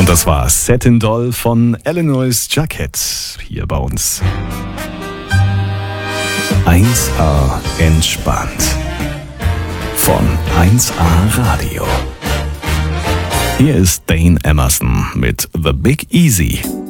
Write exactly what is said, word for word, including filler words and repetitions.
Und das war Satin Doll von Illinois Jacket hier bei uns. eins A entspannt von eins A Radio. Hier ist Dane Emerson mit The Big Easy.